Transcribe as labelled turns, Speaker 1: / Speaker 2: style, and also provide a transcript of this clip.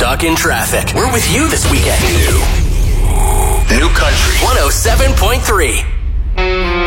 Speaker 1: stuck in traffic. We're with you this weekend. New Country 107.3.